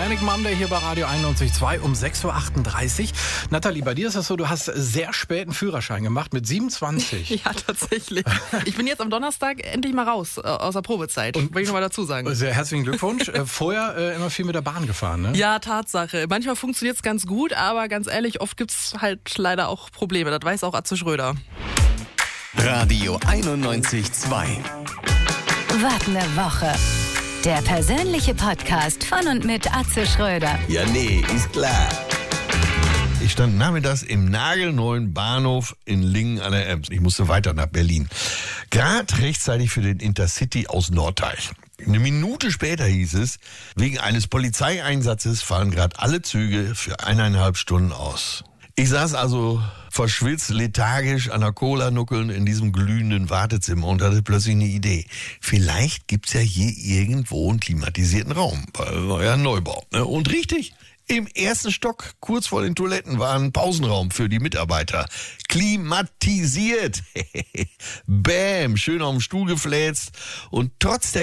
Manic Monday hier bei Radio 91.2 um 6.38 Uhr. Nathalie, bei dir ist das so, du hast sehr spät einen Führerschein gemacht mit 27. Ja, tatsächlich. Ich bin jetzt am Donnerstag endlich mal raus aus der Probezeit. Und will ich noch mal dazu sagen. Sehr herzlichen Glückwunsch. Vorher immer viel mit der Bahn gefahren, ne? Ja, Tatsache. Manchmal funktioniert es ganz gut, aber ganz ehrlich, oft gibt's halt leider auch Probleme. Das weiß auch Atze Schröder. Radio 91.2. Was ne Woche. Der persönliche Podcast von und mit Atze Schröder. Ja, nee, ist klar. Ich stand nachmittags im nagelneuen Bahnhof in Lingen an der Ems. Ich musste weiter nach Berlin. Gerade rechtzeitig für den Intercity aus Norddeich. Eine Minute später hieß es, wegen eines Polizeieinsatzes fallen gerade alle Züge für 1,5 Stunden aus. Ich saß also verschwitzt, lethargisch an der Cola-Nuckeln in diesem glühenden Wartezimmer und hatte plötzlich eine Idee. Vielleicht gibt's ja hier irgendwo einen klimatisierten Raum, weil war ja ein Neubau. Ne? Und richtig, im ersten Stock, kurz vor den Toiletten, war ein Pausenraum für die Mitarbeiter. Klimatisiert. Bäm, schön auf dem Stuhl gefläzt. Und trotz der